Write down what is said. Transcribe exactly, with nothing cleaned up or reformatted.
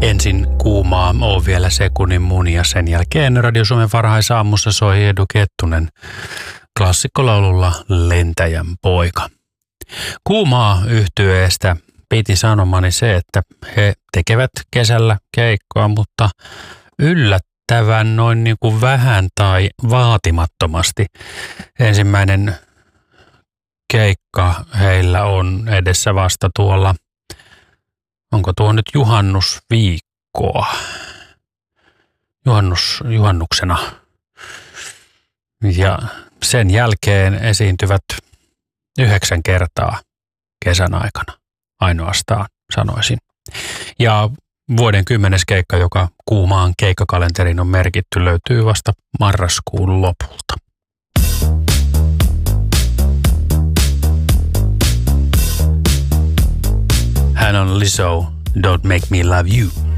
Ensin kuumaa on vielä sekunnin munia, sen jälkeen Radio Suomen varhaisaamussa soi Edu Kettunen klassikkolaululla Lentäjän poika. Kuumaa yhtyeestä piti sanomani se, että he tekevät kesällä keikkoa, mutta yllättävän noin niin kuin vähän tai vaatimattomasti. Ensimmäinen keikka heillä on edessä vasta tuolla, onko tuo nyt juhannusviikkoa, Juhannus, juhannuksena. Ja sen jälkeen esiintyvät yhdeksän kertaa kesän aikana ainoastaan, sanoisin. Ja vuoden kymmenes keikka, joka Kuumaan keikkakalenteriin on merkitty, löytyy vasta marraskuun lopulta. Hän on Lizzo, Don't Make Me Love You.